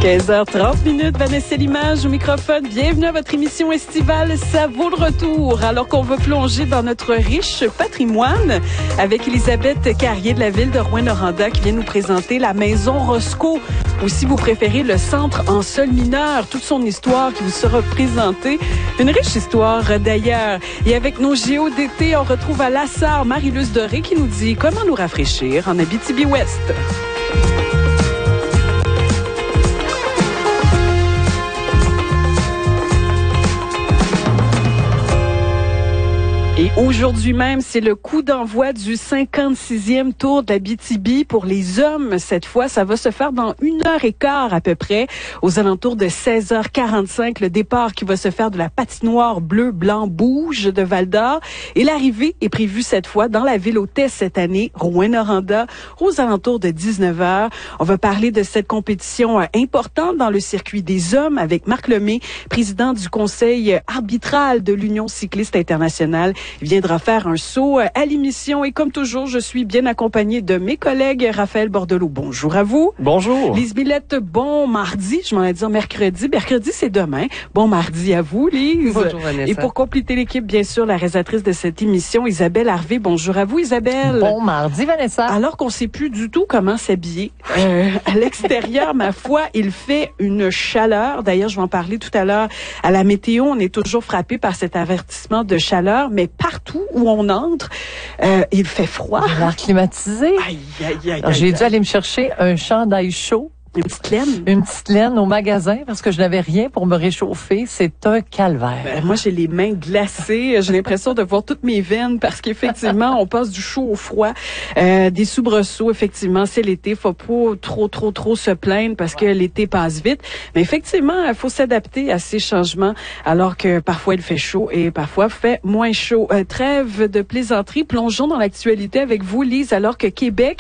15h30, Vanessa Limage au microphone. Bienvenue à votre émission estivale. Ça vaut le retour. Alors qu'on va plonger dans notre riche patrimoine avec Elisabeth Carrier de la ville de Rouyn-Noranda qui vient nous présenter la Maison Roscoe. Ou si vous préférez, le centre en sol mineur. Toute son histoire qui vous sera présentée. Une riche histoire d'ailleurs. Et avec nos géos d'été, on retrouve à Lassar Marie-Luce Doré qui nous dit comment nous rafraîchir en Abitibi-Ouest. Et aujourd'hui même, c'est le coup d'envoi du 56e Tour de l'Abitibi pour les hommes. Cette fois, ça va se faire dans 1h15 à peu près, aux alentours de 16h45. Le départ qui va se faire de la patinoire bleu-blanc-bouge de Val-d'Or. Et l'arrivée est prévue cette fois dans la ville hôtesse cette année, Rouyn-Noranda, aux alentours de 19h. On va parler de cette compétition importante dans le circuit des hommes avec Marc Lemay, président du conseil arbitral de l'Union cycliste internationale. Il viendra faire un saut à l'émission. Et comme toujours, je suis bien accompagnée de mes collègues. Raphaël Bordelot, bonjour à vous. Bonjour. Lise Billette, bon mardi. Je m'en ai dit mercredi. Mercredi, c'est demain. Bon mardi à vous, Lise. Bonjour, Vanessa. Et pour compléter l'équipe, bien sûr, la réalisatrice de cette émission, Isabelle Harvey. Bonjour à vous, Isabelle. Bon mardi, Vanessa. Alors qu'on sait plus du tout comment s'habiller. À l'extérieur, ma foi, il fait une chaleur. D'ailleurs, je vais en parler tout à l'heure. À la météo, on est toujours frappé par cet avertissement de chaleur, mais partout où on entre, il fait froid. L'air climatisé. J'ai dû aller me chercher un chandail chaud. Une petite laine? Une petite laine au magasin parce que je n'avais rien pour me réchauffer. C'est un calvaire. Moi, j'ai les mains glacées. J'ai l'impression de voir toutes mes veines parce qu'effectivement, on passe du chaud au froid. Des soubresauts, effectivement, c'est l'été. Faut pas trop se plaindre parce que l'été passe vite. Mais effectivement, il faut s'adapter à ces changements alors que parfois il fait chaud et parfois fait moins chaud. Trêve de plaisanterie. Plongeons dans l'actualité avec vous, Lise, alors que Québec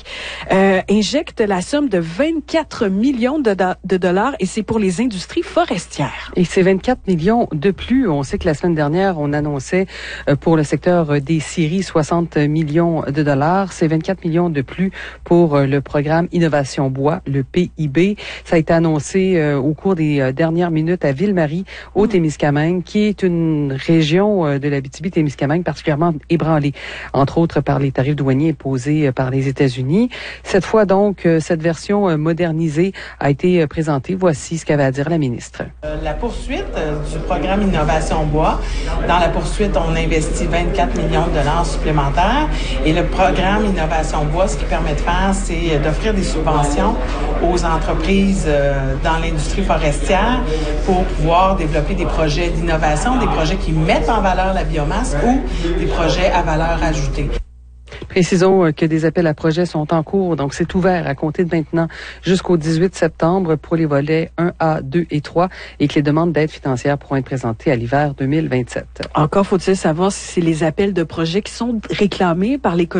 injecte la somme de 24 millions de dollars et c'est pour les industries forestières. Et c'est 24 millions de plus. On sait que la semaine dernière, on annonçait pour le secteur des scieries 60 millions de dollars. C'est 24 millions de plus pour le programme Innovation Bois, le PIB. Ça a été annoncé au cours des dernières minutes à Ville-Marie, au Témiscamingue, qui est une région de l'Abitibi-Témiscamingue particulièrement ébranlée, entre autres par les tarifs douaniers imposés par les États-Unis. Cette fois donc, cette version modernisée a été présentée. Voici ce qu'avait à dire la ministre. La poursuite du programme Innovation Bois. Dans la poursuite, on investit 24 millions de dollars supplémentaires. Et le programme Innovation Bois, ce qui permet de faire, c'est d'offrir des subventions aux entreprises dans l'industrie forestière pour pouvoir développer des projets d'innovation, des projets qui mettent en valeur la biomasse ou des projets à valeur ajoutée. Précisons que des appels à projets sont en cours, donc c'est ouvert à compter de maintenant jusqu'au 18 septembre pour les volets 1A, 2 et 3 et que les demandes d'aide financière pourront être présentées à l'hiver 2027. Encore faut-il savoir si c'est les appels de projets qui sont réclamés par les